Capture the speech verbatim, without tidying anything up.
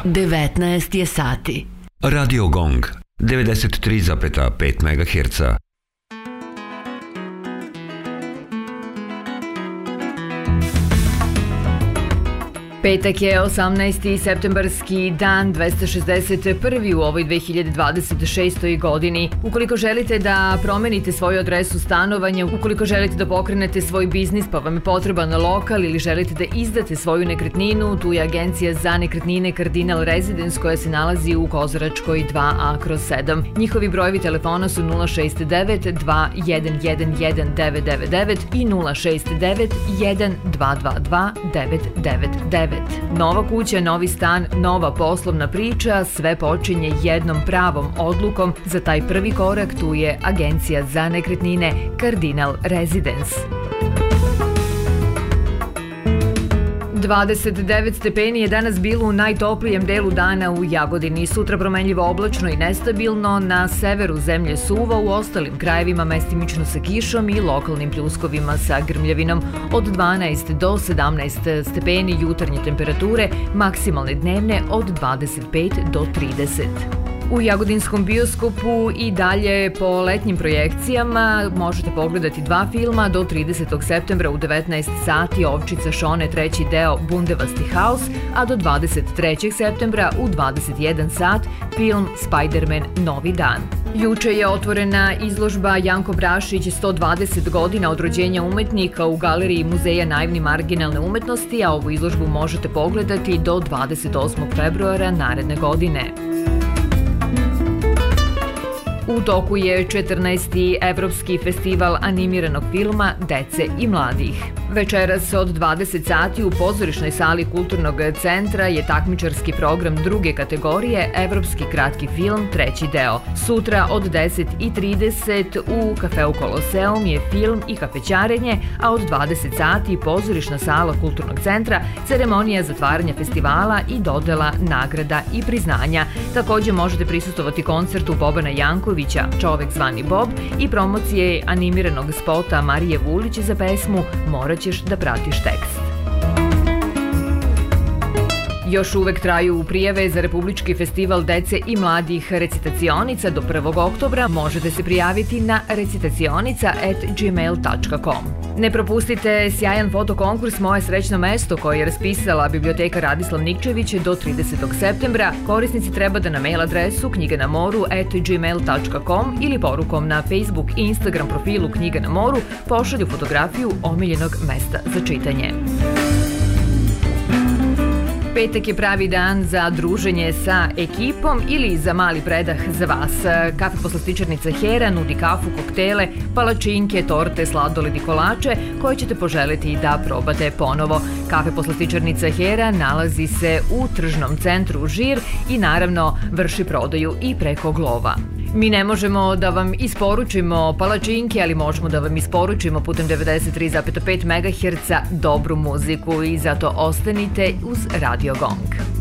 devetnaest je sati. Radio Gong, devedeset tri zarez pet megaherca. Petak je osamnaesti septembarski dan, dvesta šezdeset prvi u ovoj dve hiljade dvadeset šestoj godini. Ukoliko želite da promenite svoju adresu stanovanja, ukoliko želite da pokrenete svoj biznis pa vam je potreban lokal ili želite da izdate svoju nekretninu, tu je Agencija za nekretnine Cardinal Residence koja se nalazi u Kozaračkoj dva a kroz sedam. Njihovi brojevi telefona su nula šest devet dva jedan jedan jedan devet devet devet i nula šest devet jedan dva dva dva devet devet devet. Nova kuća, novi stan, nova poslovna priča, sve počinje jednom pravom odlukom. Za taj prvi korak tu je Agencija za nekretnine Cardinal Residence. dvadeset devet stepeni je danas bilo u najtoplijem delu dana u Jagodini. Sutra promenljivo oblačno i nestabilno, na severu zemlje suvo, u ostalim krajevima mestimično sa kišom i lokalnim pljuskovima sa grmljavinom. Od dvanaest do sedamnaest stepeni jutarnje temperature, maksimalne dnevne od dvadeset pet do trideset. U Jagodinskom bioskopu i dalje po letnjim projekcijama možete pogledati dva filma do tridesetog septembra u devetnaest sati Ovčica Šone treći deo Bundevasti haus, a do dvadeset trećeg septembra u dvadeset jedan sat film Spider-Man Novi dan. Juče je otvorena izložba Janko Brašić sto dvadeset godina od rođenja umetnika u Galeriji Muzeja naivne marginalne umetnosti, a ovu izložbu možete pogledati do dvadeset osmog februara naredne godine. U toku je četrnaesti Evropski festival animiranog filma dece i mladih. Večeras od dvadeset sati u pozorišnoj sali Kulturnog centra je takmičarski program druge kategorije Evropski kratki film treći deo. Sutra od deset i trideset u kafeu Koloseum je film i kafećarenje, a od dvadeset sati pozorišna sala Kulturnog centra ceremonija zatvaranja festivala i dodela nagrada i priznanja. Takođe možete prisustvovati koncertu Bobana Jankovića Čovek zvani Bob i promocije animiranog spota Marije Vulić za pesmu Morat ćeš da pratiš tekst. Još uvek traju prijave za Republički festival dece i mladih recitacionika do prvog oktobra. Možete se prijaviti na recitacionika at gmail dot com. Ne propustite sjajan fotokonkurs Moje srećno mesto koji je raspisala biblioteka Radislav Nikčević do tridesetog septembra. Korisnici treba da na mail adresu knjiga na moru at gmail dot com ili porukom na Facebook i Instagram profilu Knjiga na moru pošalju fotografiju omiljenog mesta za čitanje. Petak je pravi dan za druženje sa ekipom ili za mali predah za vas. Kafe poslastičarnica Hera nudi kafu, koktele, palačinke, torte, sladoled i kolače koje ćete poželiti da probate ponovo. Kafe poslastičarnica Hera nalazi se u tržnom centru Žir i naravno vrši prodaju i preko Glova. Mi ne možemo da vam isporučimo palačinke, ali možemo da vam isporučimo putem devedeset tri zarez pet megaherca dobru muziku i zato ostanite uz Radio Gong.